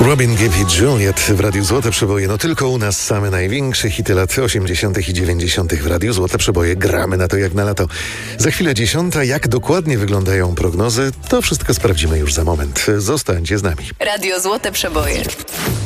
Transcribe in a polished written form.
Robin Gibb i Juliet w Radiu Złote Przeboje. No tylko u nas same największe hity lat 80. i 90. w Radiu Złote Przeboje. Gramy na to jak na lato. Za chwilę 10. Jak dokładnie wyglądają prognozy, to wszystko sprawdzimy już za moment. Zostańcie z nami. Radio Złote Przeboje.